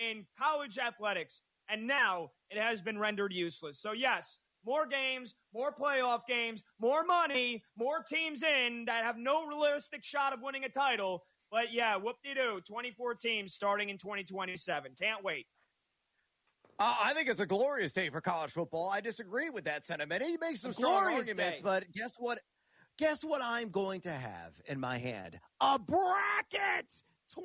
in college athletics, and now it has been rendered useless. So, yes, more games, more playoff games, more money, more teams in that have no realistic shot of winning a title. But, yeah, whoop-de-doo, 24 teams starting in 2027. Can't wait. I think it's a glorious day for college football. I disagree with that sentiment. He makes some strong arguments, but guess what? Guess what I'm going to have in my hand? A bracket!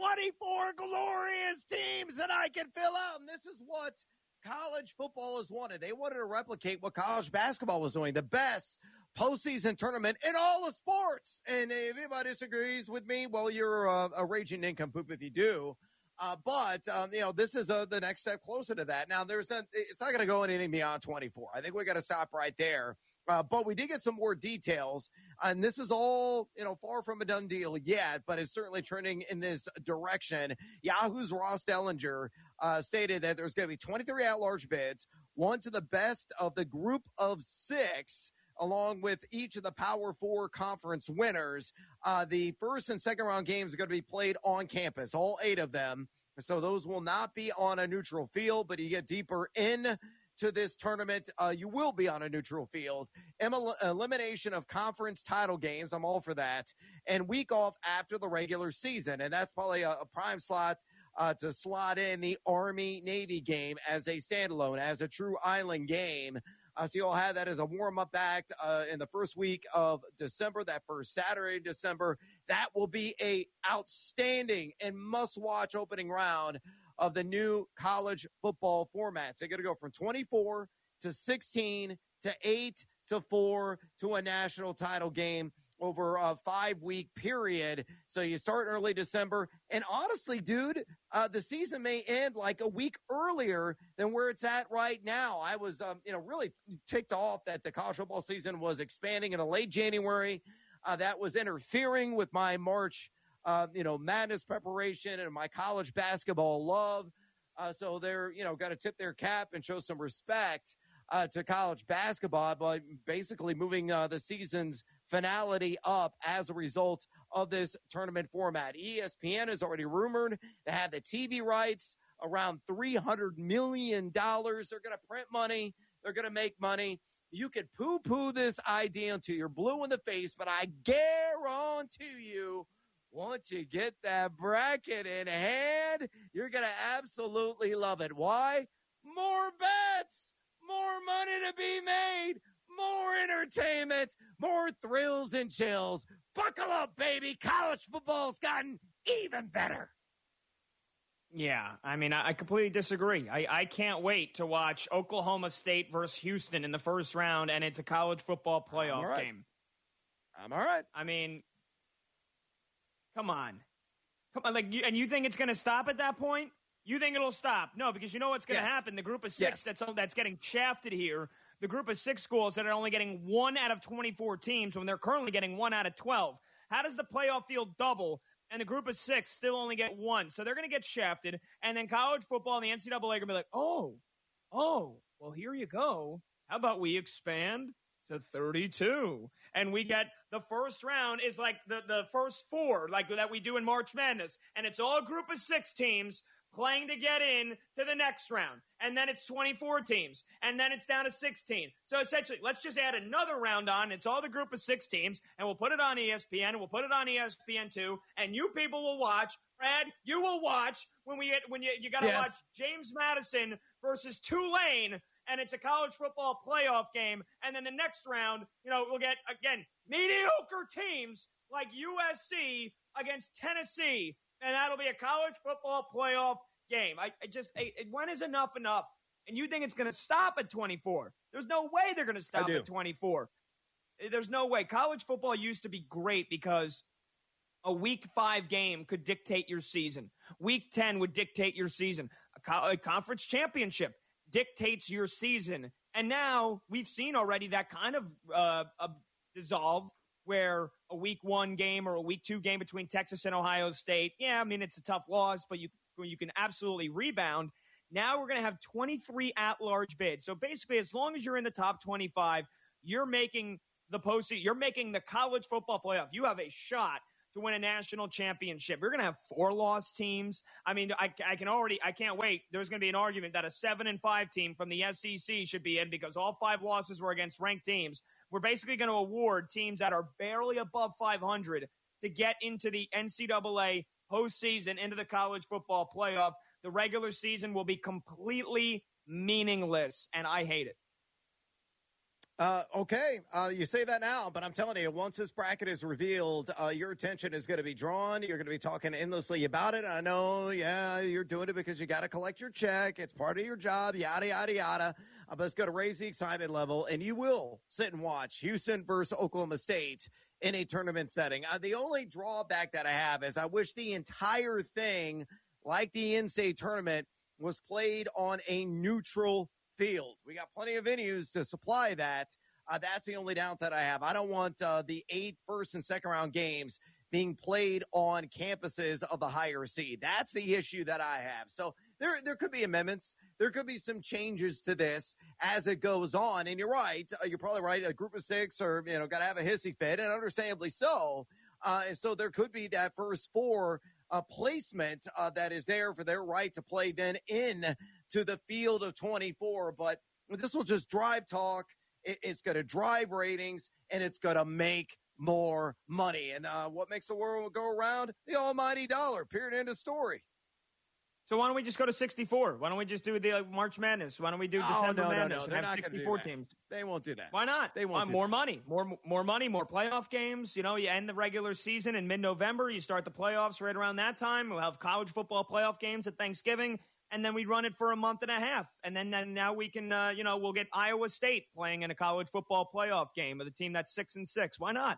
24 glorious teams that I can fill out. And this is what college football has wanted. They wanted to replicate what college basketball was doing, the best postseason tournament in all of sports. And if anybody disagrees with me, well, you're a raging nincompoop if you do. But this is the next step closer to that. Now, it's not going to go anything beyond 24. I think we got to stop right there. But we did get some more details, and this is all, far from a done deal yet, but it's certainly trending in this direction. Yahoo's Ross Dellinger stated that there's going to be 23 at-large bids, one to the best of the group of 6, along with each of the Power 4 conference winners. The first and second round games are going to be played on campus, all 8 of them. So those will not be on a neutral field, but you get deeper in to this tournament, you will be on a neutral field. Elimination of conference title games, I'm all for that. And week off after the regular season. And that's probably a prime slot to slot in the Army-Navy game as a standalone, as a true island game. So you'll have that as a warm-up act in the first week of December, that first Saturday of December. That will be a outstanding and must-watch opening round of the new college football formats. They're going to go from 24 to 16 to 8 to 4 to a national title game over a 5-week period. So you start early December. And honestly, dude, the season may end like a week earlier than where it's at right now. I was, really ticked off that the college football season was expanding in a late January. That was interfering with my March madness preparation and my college basketball love. So they're, got to tip their cap and show some respect to college basketball by basically moving the season's finality up as a result of this tournament format. ESPN is already rumored to have the TV rights around $300 million. They're going to print money. They're going to make money. You could poo-poo this idea until you're blue in the face, but I guarantee you, once you get that bracket in hand, you're going to absolutely love it. Why? More bets, more money to be made, more entertainment, more thrills and chills. Buckle up, baby. College football's gotten even better. Yeah, I mean, I completely disagree. I can't wait to watch Oklahoma State versus Houston in the first round, and it's a college football playoff game. I'm all right. I mean, Come on, and you think it's going to stop at that point? You think it'll stop? No, because you know what's going to happen. The group of 6 that's getting shafted here, the group of 6 schools that are only getting 1 out of 24 teams when they're currently getting 1 out of 12. How does the playoff field double and the group of 6 still only get 1? So they're going to get shafted, and then college football and the NCAA are going to be like, oh, well, here you go. How about we expand to 32, and we get the first round is like the first 4 like that we do in March Madness, and it's all a group of 6 teams playing to get in to the next round, and then it's 24 teams, and then it's down to 16. So essentially, let's just add another round on. It's all the group of 6 teams, and we'll put it on ESPN, and we'll put it on ESPN2, and you people will watch. Brad, you will watch when you got to watch James Madison versus Tulane. And it's a college football playoff game. And then the next round, we'll get, again, mediocre teams like USC against Tennessee. And that'll be a college football playoff game. When is enough? And you think it's going to stop at 24? There's no way they're going to stop at 24. There's no way. College football used to be great because a week 5 game could dictate your season. Week 10 would dictate your season. A conference championship dictates your season. And now we've seen already that kind of dissolve where a week 1 game or a week 2 game between Texas and Ohio State, it's a tough loss, but you can absolutely rebound. Now we're going to have 23 at-large bids. So basically, as long as you're in the top 25, you're making the postseason, you're making the college football playoff. You have a shot to win a national championship. We're going to have 4-loss teams. I mean, I can't wait. There's going to be an argument that a 7-5 team from the SEC should be in because all 5 losses were against ranked teams. We're basically going to award teams that are barely above 500 to get into the NCAA postseason, into the college football playoff. The regular season will be completely meaningless, and I hate it. Okay, you say that now, but I'm telling you, once this bracket is revealed, your attention is going to be drawn. You're going to be talking endlessly about it. I know, yeah, you're doing it because you got to collect your check. It's part of your job, yada, yada, yada. But it's going to raise the excitement level, and you will sit and watch Houston versus Oklahoma State in a tournament setting. The only drawback that I have is I wish the entire thing, like the in-state tournament, was played on a neutral field. We got plenty of venues to supply that. That's the only downside I have. I don't want the 8 first and second round games being played on campuses of the higher seed. That's the issue that I have. So there could be amendments. There could be some changes to this as it goes on. And you're right. You're probably right. A group of 6 are, got to have a hissy fit, and understandably so. And so there could be that first 4 placement that is there for their right to play then in to the field of 24. But this will just drive talk. It's going to drive ratings, and it's going to make more money. And what makes the world go around? The almighty dollar. Period. End of story. So why don't we just go to 64? Why don't we just do the March Madness? Why don't we do December Madness and have 64 teams? They won't do that. Why not? They won't. More money, more money, more playoff games. You end the regular season in mid-November. You start the playoffs right around that time. We'll have college football playoff games at Thanksgiving, and then we run it for a month and a half. And then now we can, we'll get Iowa State playing in a college football playoff game with a team that's 6-6. Why not?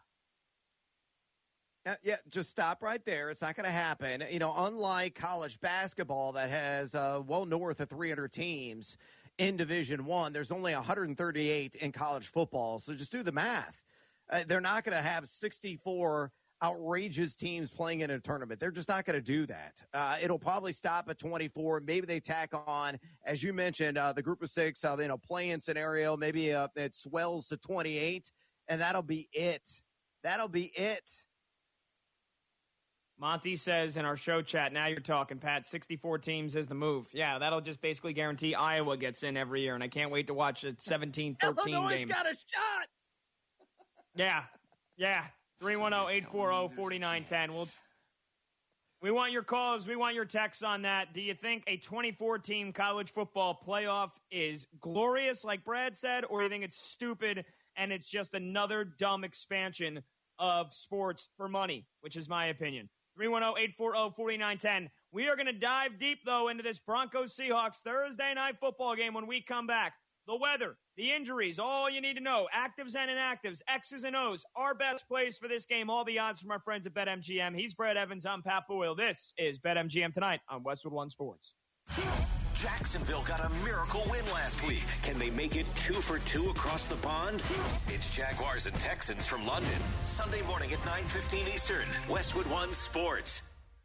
Yeah, just stop right there. It's not going to happen. Unlike college basketball that has well north of 300 teams in Division I, there's only 138 in college football. So just do the math. They're not going to have 64 outrageous teams playing in a tournament. They're just not going to do that. It'll probably stop at 24. Maybe they tack on, as you mentioned, the group of 6 in a play-in scenario. Maybe it swells to 28, and that'll be it. That'll be it. Monty says in our show chat, now you're talking, Pat, 64 teams is the move. Yeah, that'll just basically guarantee Iowa gets in every year, and I can't wait to watch a 17-13 Illinois game. Got a shot! Yeah. 310-840-4910. We want your calls. We want your texts on that. Do you think a 24-team college football playoff is glorious, like Brad said, or do you think it's stupid and it's just another dumb expansion of sports for money, which is my opinion? 310-840-4910. We are going to dive deep, though, into this Broncos-Seahawks Thursday night football game when we come back. The weather, the injuries, all you need to know, actives and inactives, X's and O's, our best plays for this game, all the odds from our friends at BetMGM. He's Brad Evans. I'm Pat Boyle. This is BetMGM Tonight on Westwood One Sports. Jacksonville got a miracle win last week. Can they make it 2 for 2 across the pond? It's Jaguars and Texans from London. Sunday morning at 9:15 Eastern. Westwood One Sports.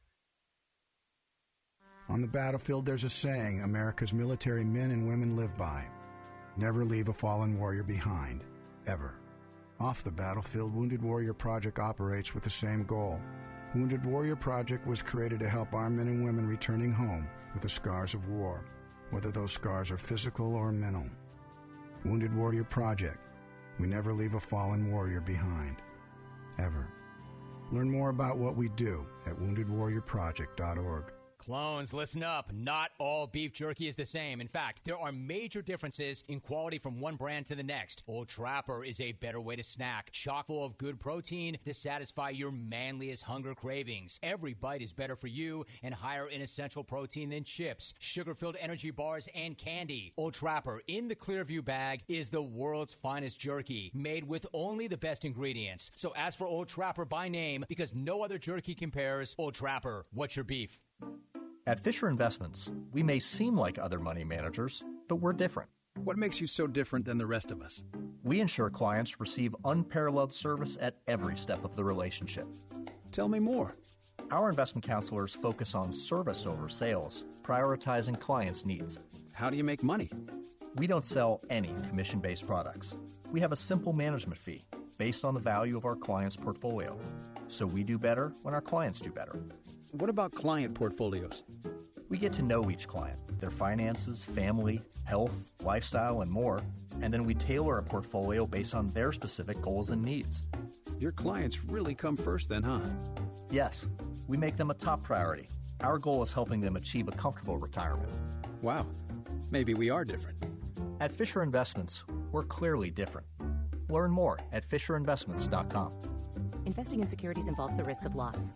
On the battlefield, there's a saying America's military men and women live by. Never leave a fallen warrior behind, ever. Off the battlefield, Wounded Warrior Project operates with the same goal. Wounded Warrior Project was created to help our men and women returning home with the scars of war, whether those scars are physical or mental. Wounded Warrior Project. We never leave a fallen warrior behind, ever. Learn more about what we do at woundedwarriorproject.org. Clones, listen up. Not all beef jerky is the same. In fact, there are major differences in quality from one brand to the next. Old Trapper is a better way to snack, chock full of good protein to satisfy your manliest hunger cravings. Every bite is better for you and higher in essential protein than chips, sugar-filled energy bars, and candy. Old Trapper in the Clearview bag is the world's finest jerky, made with only the best ingredients. So ask for Old Trapper by name because no other jerky compares. Old Trapper, what's your beef? At Fisher Investments, we may seem like other money managers, but we're different. What makes you so different than the rest of us? We ensure clients receive unparalleled service at every step of the relationship. Tell me more. Our investment counselors focus on service over sales, prioritizing clients' needs. How do you make money? We don't sell any commission-based products. We have a simple management fee. based on the value of our client's portfolio. So we do better when our clients do better. What about client portfolios? We get to know each client, their finances, family, health, lifestyle, and more, and then we tailor a portfolio based on their specific goals and needs. Your clients really come first then, huh? Yes, we make them a top priority. Our goal is helping them achieve a comfortable retirement. Wow, maybe we are different. At Fisher Investments, we're clearly different. Learn more at FisherInvestments.com. Investing in securities involves the risk of loss.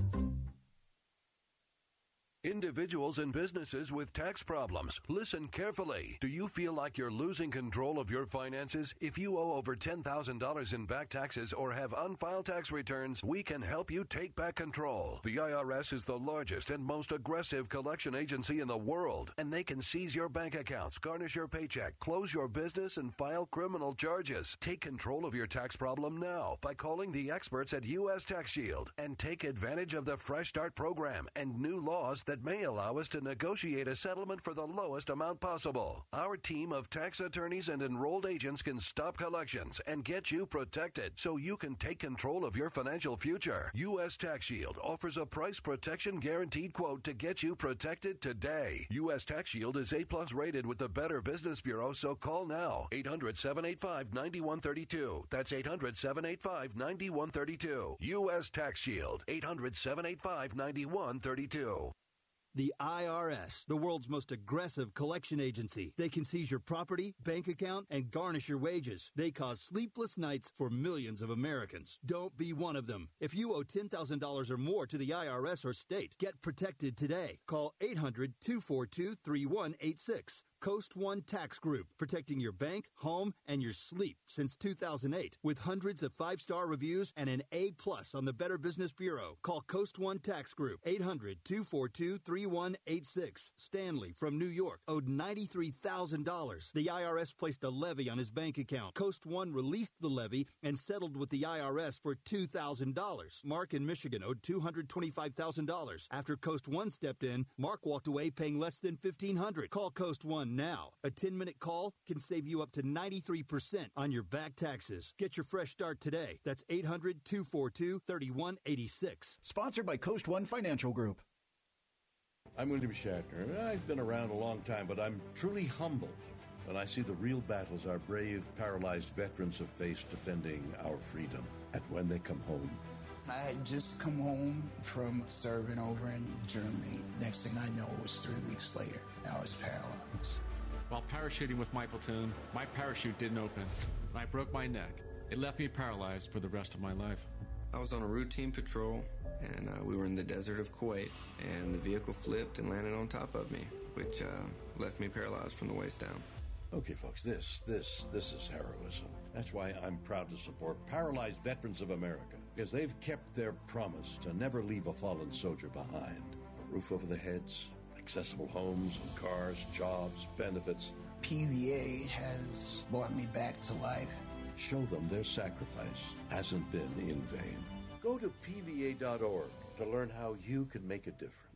Individuals and businesses with tax problems, listen carefully. Do you feel like you're losing control of your finances? If you owe over $10,000 in back taxes or have unfiled tax returns, we can help you take back control. The IRS is the largest and most aggressive collection agency in the world, and they can seize your bank accounts, garnish your paycheck, close your business, and file criminal charges. Take control of your tax problem now by calling the experts at U.S. Tax Shield and take advantage of the Fresh Start program and new laws that may allow us to negotiate a settlement for the lowest amount possible. Our team of tax attorneys and enrolled agents can stop collections and get you protected so you can take control of your financial future. U.S. Tax Shield offers a price protection guaranteed quote to get you protected today. U.S. Tax Shield is A+ rated with the Better Business Bureau, so call now. 800-785-9132. That's 800-785-9132. U.S. Tax Shield. 800-785-9132. The IRS, the world's most aggressive collection agency. They can seize your property, bank account, and garnish your wages. They cause sleepless nights for millions of Americans. Don't be one of them. If you owe $10,000 or more to the IRS or state, get protected today. Call 800-242-3186. Coast One Tax Group, protecting your bank, home, and your sleep since 2008. With hundreds of 5-star reviews and an A+ on the Better Business Bureau. Call Coast One Tax Group, 800-242-3186. Stanley from New York owed $93,000. The IRS placed a levy on his bank account. Coast One released the levy and settled with the IRS for $2,000. Mark in Michigan owed $225,000. After Coast One stepped in, Mark walked away paying less than $1,500. Call Coast One now. A 10-minute call can save you up to 93% on your back taxes. Get your fresh start today. That's 800-242-3186. Sponsored by Coast One Financial Group. I'm William Shatner. I've been around a long time, but I'm truly humbled when I see the real battles our brave, paralyzed veterans have faced defending our freedom. And when they come home, I had just come home from serving over in Germany. Next thing I know, it was 3 weeks later. I was paralyzed. While parachuting with my platoon, my parachute didn't open, and I broke my neck. It left me paralyzed for the rest of my life. I was on a routine patrol, and we were in the desert of Kuwait, and the vehicle flipped and landed on top of me, which left me paralyzed from the waist down. Okay, folks, this is heroism. That's why I'm proud to support Paralyzed Veterans of America, because they've kept their promise to never leave a fallen soldier behind. A roof over their heads, accessible homes and cars, jobs, benefits. PVA has brought me back to life. Show them their sacrifice hasn't been in vain. Go to PVA.org to learn how you can make a difference.